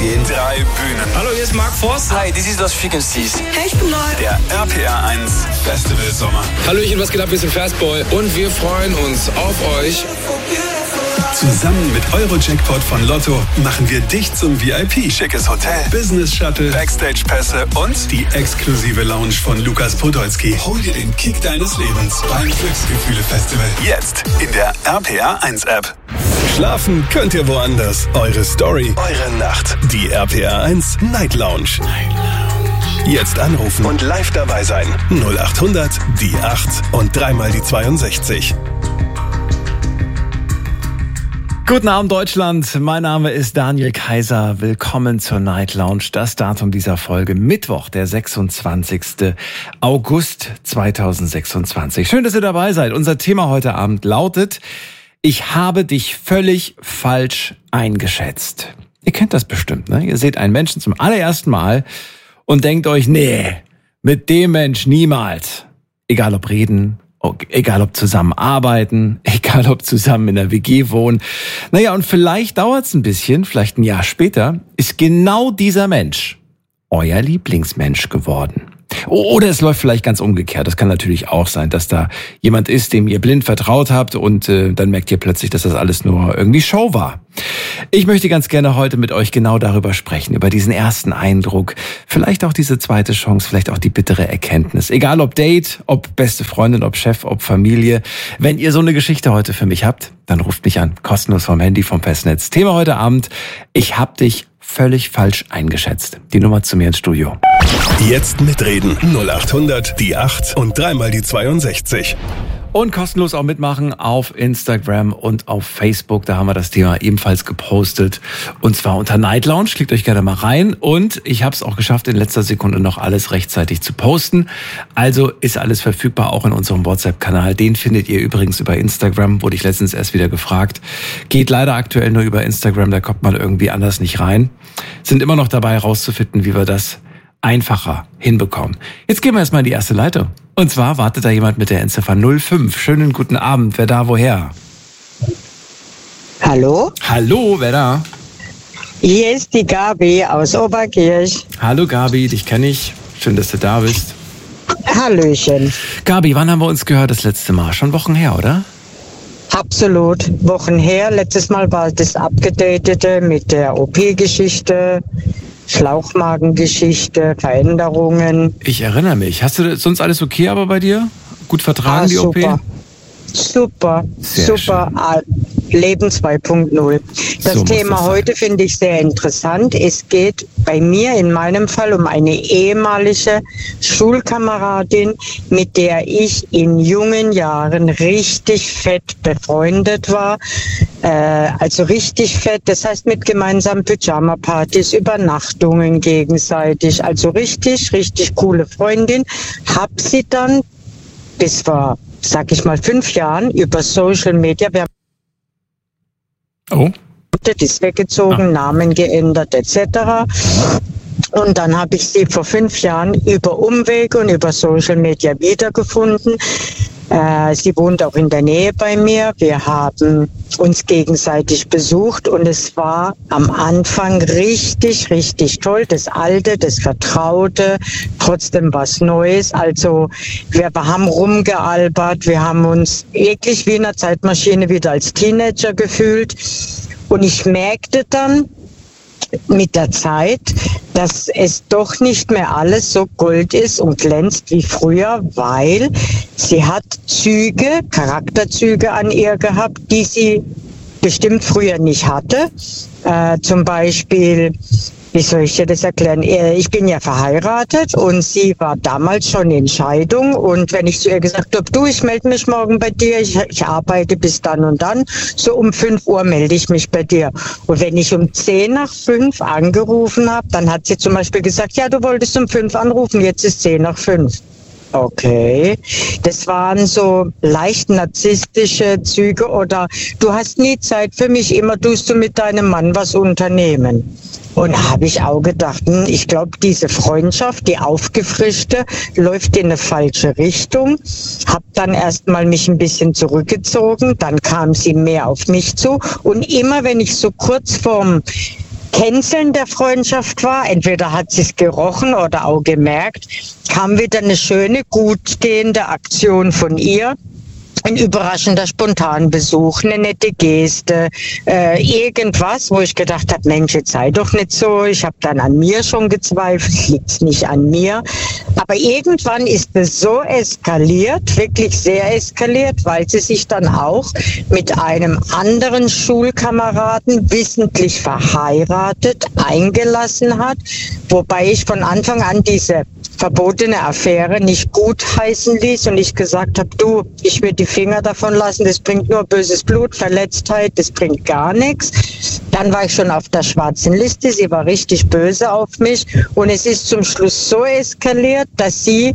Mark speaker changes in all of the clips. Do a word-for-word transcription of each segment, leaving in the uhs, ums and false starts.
Speaker 1: gehen. Drei Bühnen.
Speaker 2: Hallo, hier ist Mark Forster.
Speaker 3: Hi, this is Los Frequencies.
Speaker 4: Hey, ich bin neu.
Speaker 1: Der R P R eins Festival Sommer.
Speaker 2: Hallöchen, was geht ab? Wir sind Fastboy und wir freuen uns auf euch.
Speaker 1: Zusammen mit Eurojackpot von Lotto machen wir dich zum V I P. Schickes Hotel, Business Shuttle, Backstage-Pässe und die exklusive Lounge von Lukas Podolski. Hol dir den Kick deines Lebens beim Glücksgefühle-Festival. Jetzt in der R P R eins App. Schlafen könnt ihr woanders. Eure Story, eure Nacht. Die R P R eins Night Lounge. Jetzt anrufen und live dabei sein. null acht hundert, die acht und dreimal die zweiundsechzig.
Speaker 5: Guten Abend Deutschland, mein Name ist Daniel Kaiser. Willkommen zur Night Lounge. Das Datum dieser Folge, Mittwoch, der sechsundzwanzigsten August zweitausendsechsundzwanzig. Schön, dass ihr dabei seid. Unser Thema heute Abend lautet: Ich habe dich völlig falsch eingeschätzt. Ihr kennt das bestimmt, ne? Ihr seht einen Menschen zum allerersten Mal und denkt euch, nee, mit dem Mensch niemals. Egal ob reden, egal ob zusammen arbeiten, egal ob zusammen in der W G wohnen. Naja, und vielleicht dauert's ein bisschen, vielleicht ein Jahr später, ist genau dieser Mensch euer Lieblingsmensch geworden. Oder es läuft vielleicht ganz umgekehrt. Das kann natürlich auch sein, dass da jemand ist, dem ihr blind vertraut habt und äh, dann merkt ihr plötzlich, dass das alles nur irgendwie Show war. Ich möchte ganz gerne heute mit euch genau darüber sprechen, über diesen ersten Eindruck, vielleicht auch diese zweite Chance, vielleicht auch die bittere Erkenntnis. Egal ob Date, ob beste Freundin, ob Chef, ob Familie. Wenn ihr so eine Geschichte heute für mich habt, dann ruft mich an, kostenlos vom Handy, vom Festnetz. Thema heute Abend: Ich hab dich völlig falsch eingeschätzt. Die Nummer zu mir ins Studio.
Speaker 1: Jetzt mitreden. null acht hundert, die acht und dreimal die zweiundsechzig.
Speaker 5: Und kostenlos auch mitmachen auf Instagram und auf Facebook. Da haben wir das Thema ebenfalls gepostet. Und zwar unter Night Lounge. Klickt euch gerne mal rein. Und ich habe es auch geschafft, in letzter Sekunde noch alles rechtzeitig zu posten. Also ist alles verfügbar, auch in unserem WhatsApp-Kanal. Den findet ihr übrigens über Instagram. Wurde ich letztens erst wieder gefragt. Geht leider aktuell nur über Instagram. Da kommt man irgendwie anders nicht rein. Sind immer noch dabei, rauszufinden, wie wir das einfacher hinbekommen. Jetzt gehen wir erstmal in die erste Leitung. Und zwar wartet da jemand mit der Endziffer null fünf. Schönen guten Abend. Wer da, woher?
Speaker 6: Hallo?
Speaker 5: Hallo, wer da?
Speaker 6: Hier ist die Gabi aus Oberkirch.
Speaker 5: Hallo Gabi, dich kenne ich. Schön, dass du da bist.
Speaker 6: Hallöchen.
Speaker 5: Gabi, wann haben wir uns gehört das letzte Mal? Schon Wochen her, oder?
Speaker 6: Absolut, Wochen her. Letztes Mal war das Abgedatete mit der O P-Geschichte, Schlauchmagengeschichte, Veränderungen.
Speaker 5: Ich erinnere mich. Hast du sonst alles okay aber bei dir? Gut vertragen,
Speaker 6: ah,
Speaker 5: die O P?
Speaker 6: Super, super,
Speaker 5: Sehr
Speaker 6: super. Ah, Leben zwei Punkt null. Das
Speaker 5: So muss
Speaker 6: Thema
Speaker 5: das sein.
Speaker 6: heute finde ich sehr interessant. Es geht bei mir in meinem Fall um eine ehemalige Schulkameradin, mit der ich in jungen Jahren richtig fett befreundet war. Äh, also richtig fett, das heißt mit gemeinsamen Pyjama-Partys, Übernachtungen gegenseitig. Also richtig, richtig coole Freundin. Hab sie dann bis vor, sag ich mal, fünf Jahren über Social Media, wir haben
Speaker 5: Oh.
Speaker 6: die ist weggezogen,
Speaker 5: Ah.
Speaker 6: Namen geändert et cetera. Und dann habe ich sie vor fünf Jahren über Umwege und über Social Media wiedergefunden. Äh, sie wohnt auch in der Nähe bei mir. Wir haben uns gegenseitig besucht und es war am Anfang richtig, richtig toll. Das Alte, das Vertraute, trotzdem was Neues. Also wir haben rumgealbert, wir haben uns wirklich wie in einer Zeitmaschine wieder als Teenager gefühlt. Und ich merkte dann mit der Zeit, dass es doch nicht mehr alles so Gold ist und glänzt wie früher, weil sie hat Züge, Charakterzüge an ihr gehabt, die sie bestimmt früher nicht hatte. Äh, zum Beispiel, wie soll ich dir das erklären? Ich bin ja verheiratet und sie war damals schon in Scheidung. Und wenn ich zu ihr gesagt habe, du, ich melde mich morgen bei dir, ich, ich arbeite bis dann und dann, so um fünf Uhr melde ich mich bei dir. Und wenn ich um zehn nach fünf angerufen habe, dann hat sie zum Beispiel gesagt, ja, du wolltest um fünf anrufen, jetzt ist zehn nach fünf. Okay, das waren so leicht narzisstische Züge oder du hast nie Zeit für mich, immer tust du mit deinem Mann was unternehmen. Und da habe ich auch gedacht, hm, ich glaube, diese Freundschaft, die aufgefrischte, läuft in eine falsche Richtung. Hab dann erstmal mich ein bisschen zurückgezogen, dann kam sie mehr auf mich zu und immer wenn ich so kurz vorm Känzeln der Freundschaft war, entweder hat sie es gerochen oder auch gemerkt, kam wieder eine schöne, gut gehende Aktion von ihr. Ein überraschender Spontanbesuch, eine nette Geste, äh, irgendwas, wo ich gedacht habe, Mensch, jetzt sei doch nicht so. Ich habe dann an mir schon gezweifelt, es liegt nicht an mir. Aber irgendwann ist es so eskaliert, wirklich sehr eskaliert, weil sie sich dann auch mit einem anderen Schulkameraden wissentlich verheiratet eingelassen hat, wobei ich von Anfang an diese verbotene Affäre nicht gut heißen ließ und ich gesagt habe, du, ich würde die Finger davon lassen, das bringt nur böses Blut, Verletztheit, das bringt gar nichts. Dann war ich schon auf der schwarzen Liste, sie war richtig böse auf mich und es ist zum Schluss so eskaliert, dass sie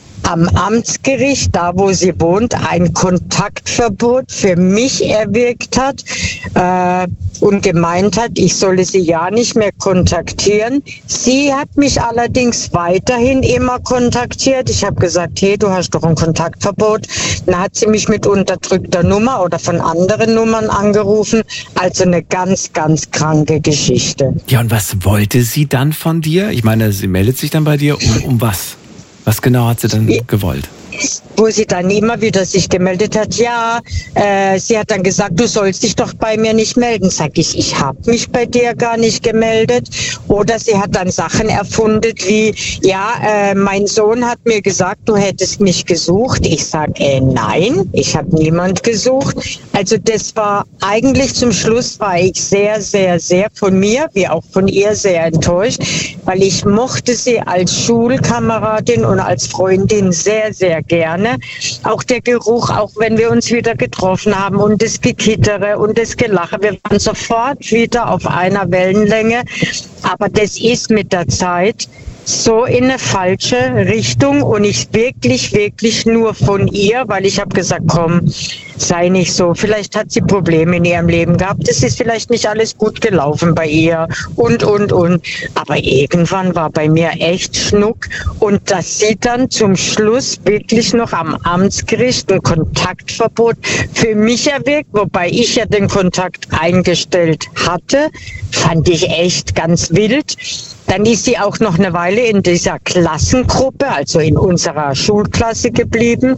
Speaker 6: am Amtsgericht, da wo sie wohnt, ein Kontaktverbot für mich erwirkt hat äh, und gemeint hat, ich solle sie ja nicht mehr kontaktieren. Sie hat mich allerdings weiterhin immer kontaktiert. Ich habe gesagt, hey, du hast doch ein Kontaktverbot. Dann hat sie mich mit unterdrückter Nummer oder von anderen Nummern angerufen. Also eine ganz, ganz kranke Geschichte.
Speaker 5: Ja, und was wollte sie dann von dir? Ich meine, sie meldet sich dann bei dir. Um, um was? Was genau hat sie dann gewollt?
Speaker 6: Wo sie dann immer wieder sich gemeldet hat, ja, äh, sie hat dann gesagt, du sollst dich doch bei mir nicht melden. Sag ich, ich habe mich bei dir gar nicht gemeldet. Oder sie hat dann Sachen erfunden wie, ja, äh, mein Sohn hat mir gesagt, du hättest mich gesucht. Ich sage, äh, nein, ich habe niemand gesucht. Also das war eigentlich zum Schluss war ich sehr, sehr, sehr von mir, wie auch von ihr sehr enttäuscht, weil ich mochte sie als Schulkameradin und als Freundin sehr, sehr gerne. Auch der Geruch, auch wenn wir uns wieder getroffen haben und das Gekittere und das Gelache, wir waren sofort wieder auf einer Wellenlänge. Aber das ist mit der Zeit so in eine falsche Richtung und ich wirklich, wirklich nur von ihr, weil ich habe gesagt, komm, sei nicht so. Vielleicht hat sie Probleme in ihrem Leben gehabt. Es ist vielleicht nicht alles gut gelaufen bei ihr und, und, und. Aber irgendwann war bei mir echt Schnuck und dass sie dann zum Schluss wirklich noch am Amtsgericht ein Kontaktverbot für mich erwirkt, wobei ich ja den Kontakt eingestellt hatte, fand ich echt ganz wild. Dann ist sie auch noch eine Weile in dieser Klassengruppe, also in unserer Schulklasse geblieben,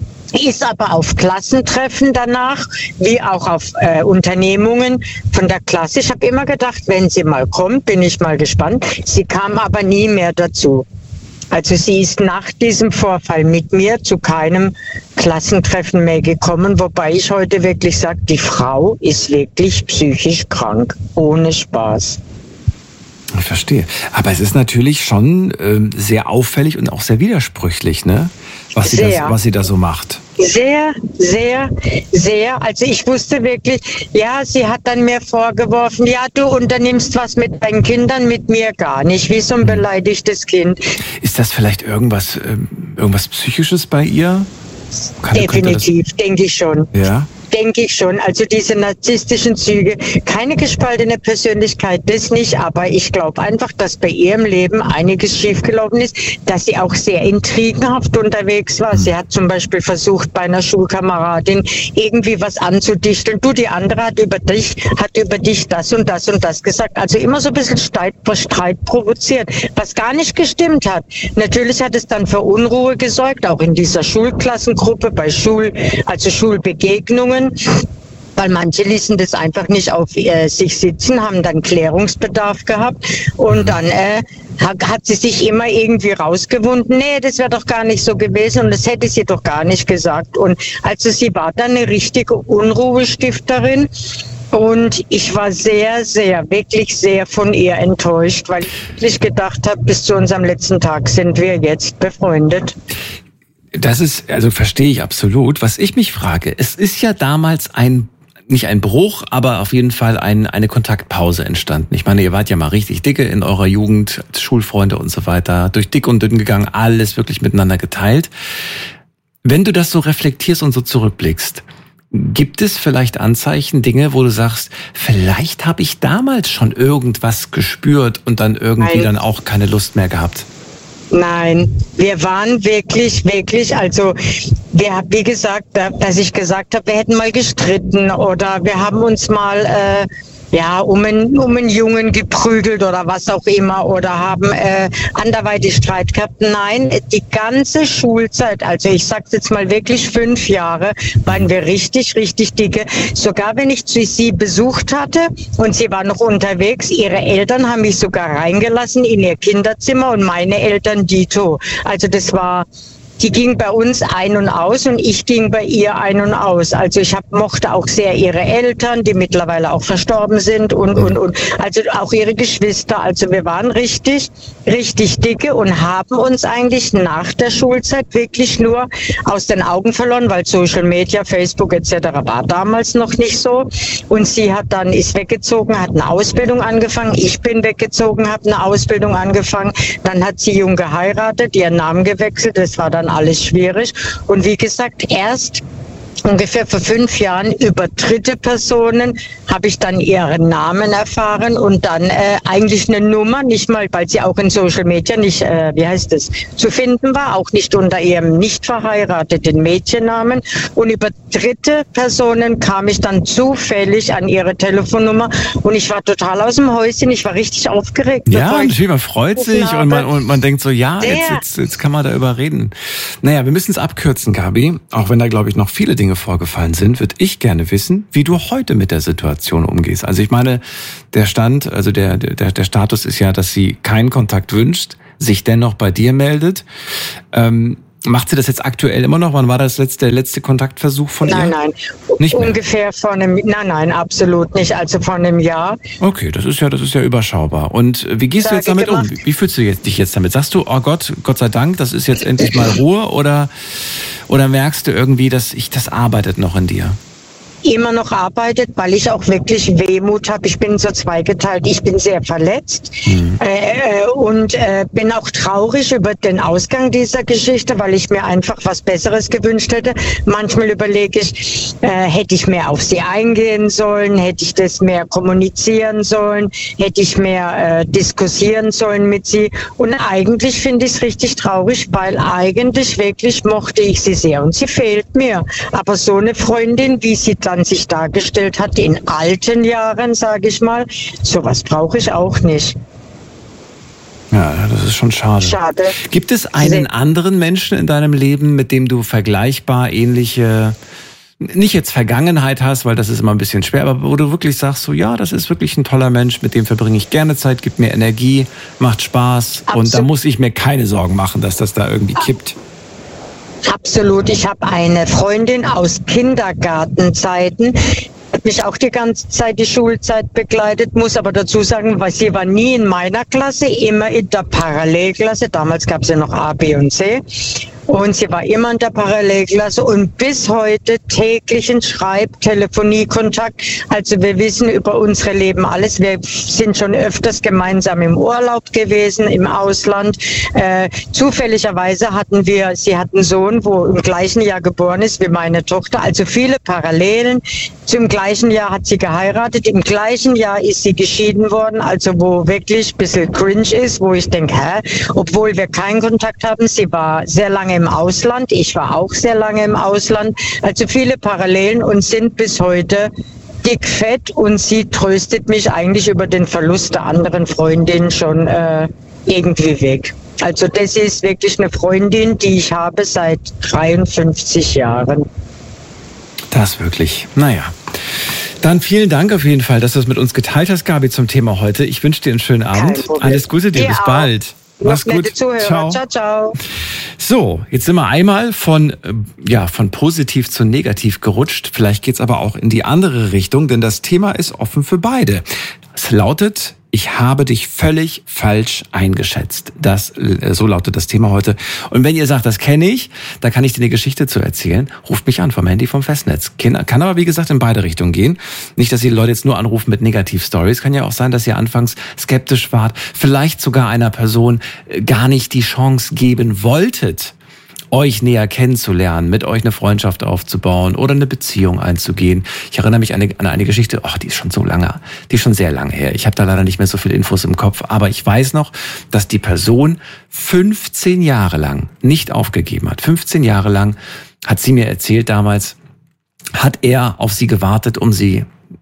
Speaker 6: ist aber auf Klassentreffen danach, wie auch auf äh, Unternehmungen von der Klasse. Ich habe immer gedacht, wenn sie mal kommt, bin ich mal gespannt. Sie kam aber nie mehr dazu. Also sie ist nach diesem Vorfall mit mir zu keinem Klassentreffen mehr gekommen, wobei ich heute wirklich sage, die Frau ist wirklich psychisch krank, ohne Spaß.
Speaker 5: Ich verstehe. Aber es ist natürlich schon ähm, sehr auffällig und auch sehr widersprüchlich, ne? Was sie, das, was sie da so macht.
Speaker 6: Sehr, sehr, sehr. Also ich wusste wirklich, ja, sie hat dann mir vorgeworfen, ja, du unternimmst was mit deinen Kindern, mit mir gar nicht, wie so ein beleidigtes Kind.
Speaker 5: Ist das vielleicht irgendwas, ähm, irgendwas Psychisches bei ihr?
Speaker 6: Kann, Definitiv, denke ich schon.
Speaker 5: Ja?
Speaker 6: Denke ich schon. Also diese narzisstischen Züge, keine gespaltene Persönlichkeit, das nicht, aber ich glaube einfach, dass bei ihrem Leben einiges schiefgelaufen ist, dass sie auch sehr intrigenhaft unterwegs war. Sie hat zum Beispiel versucht, bei einer Schulkameradin irgendwie was anzudichteln. Du, die andere hat über dich, hat über dich das und das und das gesagt. Also immer so ein bisschen Streit, Streit provoziert, was gar nicht gestimmt hat. Natürlich hat es dann für Unruhe gesorgt, auch in dieser Schulklassengruppe, bei Schul, also Schulbegegnungen. Weil manche ließen das einfach nicht auf äh, sich sitzen, haben dann Klärungsbedarf gehabt und dann äh, hat, hat sie sich immer irgendwie rausgewunden, nee, das wäre doch gar nicht so gewesen und das hätte sie doch gar nicht gesagt. Und also sie war dann eine richtige Unruhestifterin und ich war sehr, sehr, wirklich sehr von ihr enttäuscht, weil ich wirklich gedacht habe, bis zu unserem letzten Tag sind wir jetzt befreundet.
Speaker 5: Das ist, also verstehe ich absolut. Was ich mich frage, es ist ja damals ein, nicht ein Bruch, aber auf jeden Fall ein, eine Kontaktpause entstanden. Ich meine, ihr wart ja mal richtig dicke in eurer Jugend, Schulfreunde und so weiter, durch dick und dünn gegangen, alles wirklich miteinander geteilt. Wenn du das so reflektierst und so zurückblickst, gibt es vielleicht Anzeichen, Dinge, wo du sagst, vielleicht habe ich damals schon irgendwas gespürt und dann irgendwie Nein. dann auch keine Lust mehr gehabt?
Speaker 6: Nein, wir waren wirklich, wirklich, also wir, wie gesagt, dass ich gesagt habe, wir hätten mal gestritten oder wir haben uns mal äh, ja, um einen, um einen Jungen geprügelt oder was auch immer oder haben äh, anderweitig Streit gehabt. Nein, die ganze Schulzeit, also ich sag's jetzt mal wirklich fünf Jahre, waren wir richtig, richtig dicke. Sogar wenn ich sie besucht hatte und sie war noch unterwegs, ihre Eltern haben mich sogar reingelassen in ihr Kinderzimmer und meine Eltern dito. Also das war... Die ging bei uns ein und aus und ich ging bei ihr ein und aus. Also ich hab, mochte auch sehr ihre Eltern, die mittlerweile auch verstorben sind und, und, und. Also auch ihre Geschwister. Also wir waren richtig, richtig dicke und haben uns eigentlich nach der Schulzeit wirklich nur aus den Augen verloren, weil Social Media, Facebook et cetera war damals noch nicht so. Und sie hat dann, ist weggezogen, hat eine Ausbildung angefangen. Ich bin weggezogen, habe eine Ausbildung angefangen. Dann hat sie jung geheiratet, ihren Namen gewechselt. Das war dann alles schwierig. Und wie gesagt, erst ungefähr vor fünf Jahren über dritte Personen habe ich dann ihren Namen erfahren und dann äh, eigentlich eine Nummer, nicht mal, weil sie auch in Social Media nicht, äh, wie heißt es, zu finden war, auch nicht unter ihrem nicht verheirateten Mädchennamen. Und über dritte Personen kam ich dann zufällig an ihre Telefonnummer und ich war total aus dem Häuschen, ich war richtig aufgeregt.
Speaker 5: Ja, natürlich, man freut sich und man, und man denkt so, ja, jetzt, jetzt, jetzt kann man darüber reden. Naja, wir müssen es abkürzen, Gabi, auch wenn da, glaube ich, noch viele Dinge vorgefallen sind, würde ich gerne wissen, wie du heute mit der Situation umgehst. Also ich meine, der Stand, also der, der, der Status ist ja, dass sie keinen Kontakt wünscht, sich dennoch bei dir meldet. Ähm, macht sie das jetzt aktuell immer noch? Wann war das letzte, der letzte Kontaktversuch von
Speaker 6: nein,
Speaker 5: ihr?
Speaker 6: Nein, nein.
Speaker 5: Nicht mehr?
Speaker 6: Ungefähr vor einem, nein, nein, absolut nicht. Also vor einem Jahr.
Speaker 5: Okay, das ist ja, das ist ja überschaubar. Und wie gehst Sag du jetzt damit um? Wie, wie fühlst du jetzt, dich jetzt damit? Sagst du, oh Gott, Gott sei Dank, das ist jetzt endlich mal Ruhe, oder, oder merkst du irgendwie, dass ich, das arbeitet noch in dir?
Speaker 6: Immer noch arbeitet, weil ich auch wirklich Wehmut habe. Ich bin so zweigeteilt. Ich bin sehr verletzt mhm. äh, und äh, bin auch traurig über den Ausgang dieser Geschichte, weil ich mir einfach was Besseres gewünscht hätte. Manchmal überlege ich, äh, hätte ich mehr auf sie eingehen sollen, hätte ich das mehr kommunizieren sollen, hätte ich mehr äh, diskutieren sollen mit sie. Und eigentlich finde ich es richtig traurig, weil eigentlich wirklich mochte ich sie sehr und sie fehlt mir. Aber so eine Freundin, wie sie dann sich dargestellt hat in alten Jahren, sage ich mal, sowas brauche ich auch nicht.
Speaker 5: Ja, das ist schon schade.
Speaker 6: Schade.
Speaker 5: Gibt es einen anderen Menschen in deinem Leben, mit dem du vergleichbar ähnliche, nicht jetzt Vergangenheit hast, weil das ist immer ein bisschen schwer, aber wo du wirklich sagst, so ja, das ist wirklich ein toller Mensch, mit dem verbringe ich gerne Zeit, gibt mir Energie, macht Spaß. Absolut. Und da muss ich mir keine Sorgen machen, dass das da irgendwie kippt.
Speaker 6: Absolut. Ich habe eine Freundin aus Kindergartenzeiten, hat mich auch die ganze Zeit die Schulzeit begleitet, muss aber dazu sagen, weil sie war nie in meiner Klasse, immer in der Parallelklasse. Damals gab es ja noch A, B und C. Und sie war immer in der Parallelklasse und bis heute täglichen Schreib-, Telefoniekontakt. Also wir wissen über unsere Leben alles. Wir sind schon öfters gemeinsam im Urlaub gewesen, im Ausland. Äh, zufälligerweise hatten wir, sie hat einen Sohn, wo im gleichen Jahr geboren ist wie meine Tochter. Also viele Parallelen. Zum gleichen Jahr hat sie geheiratet. Im gleichen Jahr ist sie geschieden worden. Also wo wirklich ein bisschen cringe ist, wo ich denke, hä? Obwohl wir keinen Kontakt haben. Sie war sehr lange im Ausland. Ich war auch sehr lange im Ausland. Also viele Parallelen und sind bis heute dickfett und sie tröstet mich eigentlich über den Verlust der anderen Freundin schon äh, irgendwie weg. Also das ist wirklich eine Freundin, die ich habe seit dreiundfünfzig Jahren.
Speaker 5: Das wirklich. Naja. Dann vielen Dank auf jeden Fall, dass du es mit uns geteilt hast, Gabi, zum Thema heute. Ich wünsche dir einen schönen Abend. Alles Gute dir. Dir Bis auch. Bald. Mach's gut.
Speaker 6: Ciao. Ciao, ciao.
Speaker 5: So, jetzt sind wir einmal von, ja, von positiv zu negativ gerutscht. Vielleicht geht's aber auch in die andere Richtung, denn das Thema ist offen für beide. Es lautet, ich habe dich völlig falsch eingeschätzt. Das, so lautet das Thema heute. Und wenn ihr sagt, das kenne ich, da kann ich dir eine Geschichte zu erzählen, ruft mich an vom Handy, vom Festnetz. Kann aber, wie gesagt, in beide Richtungen gehen. Nicht, dass ihr Leute jetzt nur anrufen mit Negativ-Stories. Kann ja auch sein, dass ihr anfangs skeptisch wart, vielleicht sogar einer Person gar nicht die Chance geben wolltet, euch näher kennenzulernen, mit euch eine Freundschaft aufzubauen oder eine Beziehung einzugehen. Ich erinnere mich an eine, an eine Geschichte, ach, die ist schon so lange, die ist schon sehr lange her. Ich habe da leider nicht mehr so viele Infos im Kopf, aber ich weiß noch, dass die Person fünfzehn Jahre lang nicht aufgegeben hat. fünfzehn Jahre lang hat sie mir erzählt damals, hat er auf sie gewartet, um sie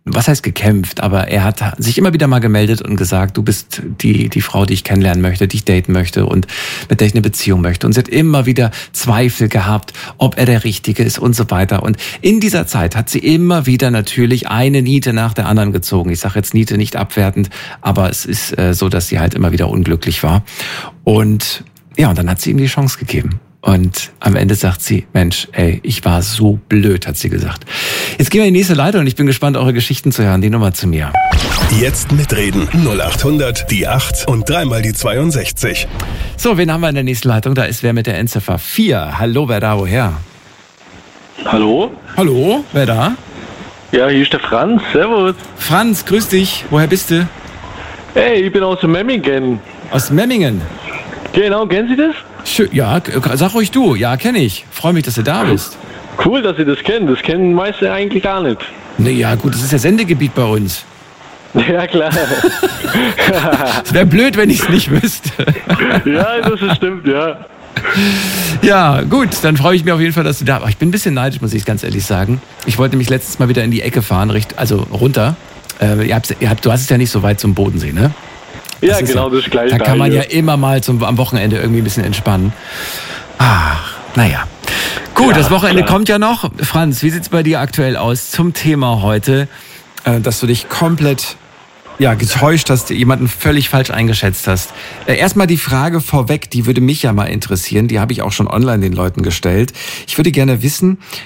Speaker 5: was heißt gekämpft, aber er hat sich immer wieder mal gemeldet und gesagt, du bist die die Frau, die ich kennenlernen möchte, die ich daten möchte und mit der ich eine Beziehung möchte. Und sie hat immer wieder Zweifel gehabt, ob er der Richtige ist und so weiter. Und in dieser Zeit hat sie immer wieder natürlich eine Niete nach der anderen gezogen. Ich sage jetzt Niete nicht abwertend, aber es ist äh, so, dass sie halt immer wieder unglücklich war. Und ja, und dann hat sie ihm die Chance gegeben. Und am Ende sagt sie, Mensch, ey, ich war so blöd, hat sie gesagt. Jetzt gehen wir in die nächste Leitung und ich bin gespannt, eure Geschichten zu hören. Die Nummer zu mir.
Speaker 1: Jetzt mitreden. null acht hundert, die acht und dreimal die zweiundsechzig.
Speaker 5: So, wen haben wir in der nächsten Leitung? Da ist wer mit der Endziffer vier. Hallo, wer da, woher?
Speaker 3: Hallo?
Speaker 5: Hallo, wer da?
Speaker 3: Ja, hier ist der Franz. Servus.
Speaker 5: Franz, grüß dich. Woher bist du?
Speaker 3: Hey, ich bin aus Memmingen.
Speaker 5: Aus Memmingen?
Speaker 3: Genau, kennen Sie das?
Speaker 5: Schön, ja, sag ruhig du. Ja, kenne ich. Freue mich, dass du da bist.
Speaker 3: Cool, dass Sie das kennen. Das kennen meiste eigentlich gar nicht.
Speaker 5: Naja, gut, das ist ja Sendegebiet bei uns.
Speaker 3: Ja, klar.
Speaker 5: Es wäre blöd, wenn ich es nicht wüsste.
Speaker 3: Ja, das ist stimmt, ja.
Speaker 5: Ja, gut, dann freue ich mich auf jeden Fall, dass du da bist. Ich bin ein bisschen neidisch, muss ich ganz ehrlich sagen. Ich wollte nämlich letztes Mal wieder in die Ecke fahren, also runter. Äh, ihr habt, ihr habt, du hast es ja nicht so weit zum Bodensee, ne?
Speaker 3: Das ja,
Speaker 5: ist
Speaker 3: genau,
Speaker 5: ja,
Speaker 3: das gleiche.
Speaker 5: Da kann man
Speaker 3: hier.
Speaker 5: ja immer mal zum, am Wochenende irgendwie ein bisschen entspannen. Ach, naja. Gut, ja, das Wochenende klar. kommt ja noch. Franz, wie sieht's bei dir aktuell aus zum Thema heute, äh, dass du dich komplett ja, getäuscht hast, jemanden völlig falsch eingeschätzt hast? Äh, erstmal die Frage vorweg, die würde mich ja mal interessieren, die habe ich auch schon online den Leuten gestellt. Ich würde gerne wissen,